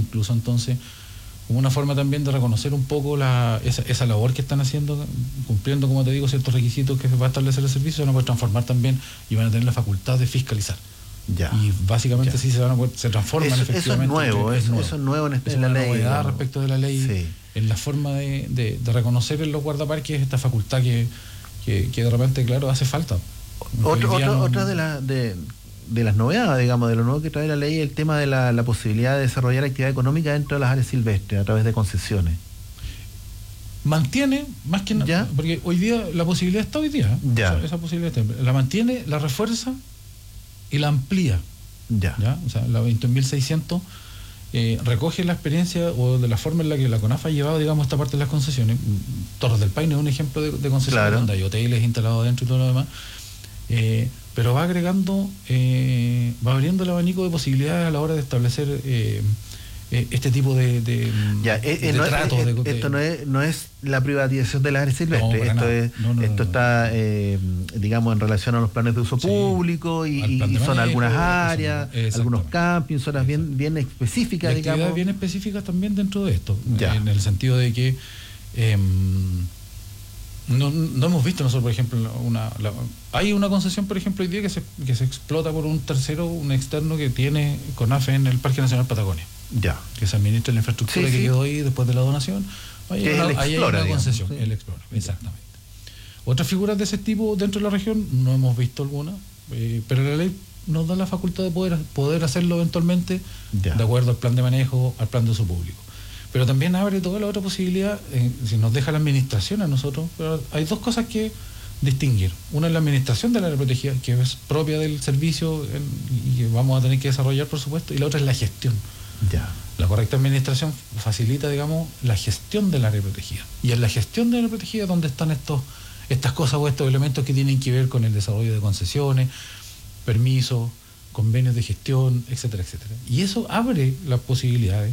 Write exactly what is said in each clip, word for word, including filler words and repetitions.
incluso entonces como una forma también de reconocer un poco la, esa, esa labor que están haciendo, cumpliendo, como te digo, ciertos requisitos que va a establecer el servicio, se van a poder transformar también y van a tener la facultad de fiscalizar. Ya. Y básicamente Ya. sí se van a poder, se transforman eso, efectivamente. Eso es nuevo, es eso, nuevo. eso es nuevo en, este, es en la una ley. novedad Digamos. respecto de la ley, sí. en la forma de, de, de reconocer en los guardaparques esta facultad que, que, que de repente, claro, hace falta. Otro, otro, no... Otra de, la, de, de las novedades, digamos, de lo nuevo que trae la ley, es el tema de la, la posibilidad de desarrollar actividad económica dentro de las áreas silvestres a través de concesiones. Mantiene, más que nada, porque hoy día la posibilidad está hoy día, ¿eh? Ya. Esa, esa posibilidad está, la mantiene, la refuerza y la amplía. Ya. ¿Ya? O sea, la veintiún mil seiscientos eh, recoge la experiencia o de la forma en la que la CONAF ha llevado, digamos, esta parte de las concesiones. Torres del Paine es un ejemplo de, de concesión, claro, donde hay hoteles instalados dentro y todo lo demás. Eh, pero va agregando, eh, va abriendo el abanico de posibilidades a la hora de establecer eh, eh, este tipo de, de, ya, eh, de no, tratos. Eh, de, esto no es, no es la privatización de las áreas silvestres, no, esto, es, no, no, esto no, está, eh, digamos, en relación a los planes de uso sí, público y, y son manejo, algunas áreas, algunos campings, zonas bien, bien específicas, y digamos. bien específicas también dentro de esto, ya. en el sentido de que eh, no, no hemos visto nosotros, por ejemplo, una la, hay una concesión, por ejemplo, hoy día que se, que se explota por un tercero, un externo que tiene CONAF en el Parque Nacional Patagonia. Ya. Que se administra la infraestructura sí, que sí. quedó ahí después de la donación. Ahí hay, una, el ahí Explora, hay una concesión, digamos, sí. el Explora, exactamente. Otras figuras de ese tipo dentro de la región no hemos visto alguna, eh, pero la ley nos da la facultad de poder, poder hacerlo eventualmente ya. de acuerdo al plan de manejo, al plan de uso público. Pero también abre toda la otra posibilidad, eh, si nos deja la administración a nosotros, pero hay dos cosas que distinguir. Una es la administración del área protegida, que es propia del servicio en, y que vamos a tener que desarrollar, por supuesto, y la otra es la gestión. Ya. La correcta administración facilita, digamos, la gestión del área protegida. Y en la gestión del área protegida donde están estos, estas cosas o estos elementos que tienen que ver con el desarrollo de concesiones, permisos, convenios de gestión, etcétera, etcétera. Y eso abre las posibilidades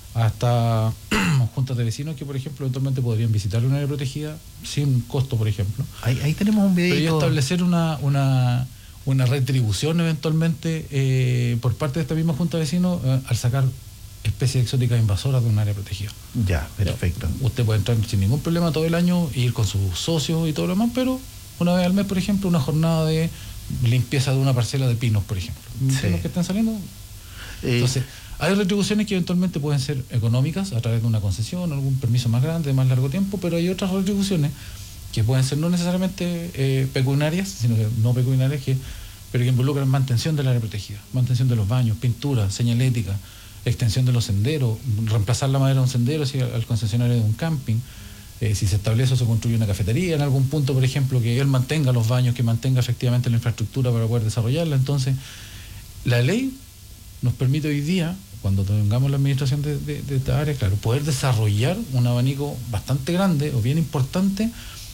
hasta juntas de vecinos que, por ejemplo, eventualmente podrían visitar un área protegida sin costo, por ejemplo. Ahí, ahí tenemos un video. Pero establecer una, una, una retribución eventualmente eh, por parte de esta misma junta de vecinos eh, al sacar especies exóticas invasoras de un área protegida. Ya, perfecto. Ya, usted puede entrar sin ningún problema todo el año, ir con sus socios y todo lo demás, pero una vez al mes, por ejemplo, una jornada de limpieza de una parcela de pinos, por ejemplo. Sí. Los que están saliendo. Eh, Entonces, hay retribuciones que eventualmente pueden ser económicas a través de una concesión, algún permiso más grande, de más largo tiempo, pero hay otras retribuciones que pueden ser no necesariamente eh, pecuniarias, sino que no pecuniarias, que, pero que involucran mantención del área protegida, mantención de los baños, pintura, señalética, extensión de los senderos, reemplazar la madera de un sendero si al concesionario de un camping, eh, si se establece o se construye una cafetería en algún punto, por ejemplo, que él mantenga los baños, que mantenga efectivamente la infraestructura para poder desarrollarla. Entonces, la ley nos permite hoy día, cuando tengamos la administración de, de, de esta área, claro, poder desarrollar un abanico bastante grande o bien importante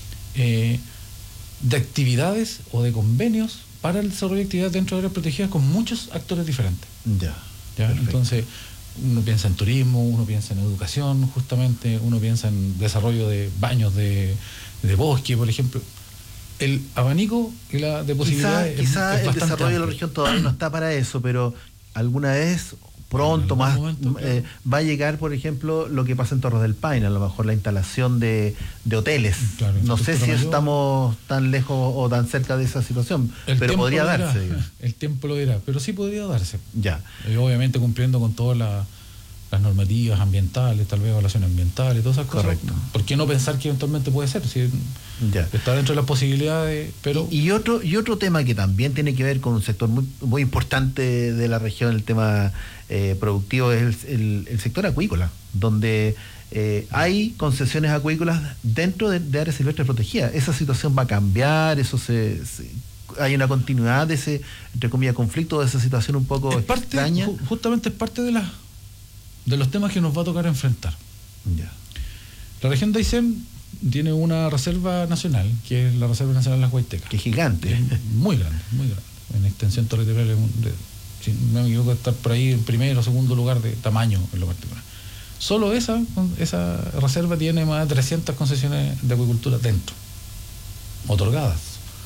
eh, de actividades o de convenios para el desarrollo de actividades dentro de áreas protegidas con muchos actores diferentes. Ya. ¿Ya? Entonces, uno piensa en turismo, uno piensa en educación, justamente, uno piensa en desarrollo de baños de, de bosque, por ejemplo. El abanico y la de posibilidades quizá, es, quizá es el desarrollo amplio. de la región todavía no está para eso, pero alguna vez pronto más momento, claro. eh, va a llegar, por ejemplo, lo que pasa en Torres del Paine, a lo mejor la instalación de, de hoteles. Claro, no sé si mayor. estamos tan lejos o tan cerca de esa situación, el pero podría darse. Dirá, el tiempo lo dirá, pero sí podría darse. Ya. Y obviamente cumpliendo con todas la, las normativas ambientales, tal vez evaluaciones ambientales, todas esas cosas. Correcto. ¿Por qué no pensar que eventualmente puede ser? Si ya. Está dentro de las posibilidades, pero... Y, y, otro, y otro tema que también tiene que ver con un sector muy, muy importante de la región, el tema eh, productivo, es el, el, el sector acuícola, donde eh, hay concesiones acuícolas dentro de, de áreas silvestres protegidas. Esa situación va a cambiar, eso se... se hay una continuidad de ese, entre comillas, conflicto, de esa situación un poco es parte, extraña. Ju, justamente es parte de, la, de los temas que nos va a tocar enfrentar. Ya. La región de Aysén tiene una reserva nacional, que es la Reserva Nacional de las Guaitecas. Que es gigante. Es muy grande, muy grande. En extensión territorial, de, si no me equivoco, estar por ahí en primero o segundo lugar de tamaño en lo particular. Solo esa, esa reserva tiene más de trescientas concesiones de acuicultura dentro, otorgadas.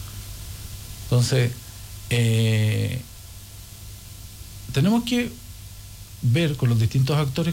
Entonces, eh, tenemos que ver con los distintos actores